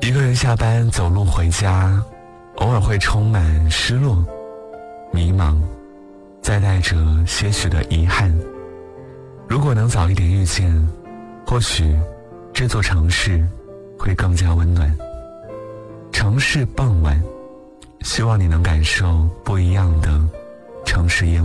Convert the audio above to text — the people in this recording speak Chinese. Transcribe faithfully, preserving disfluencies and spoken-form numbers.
一个人下班走路回家，偶尔会充满失落、迷茫，再带着些许的遗憾。如果能早一点遇见，或许这座城市会更加温暖。城市傍晚，希望你能感受不一样的城市烟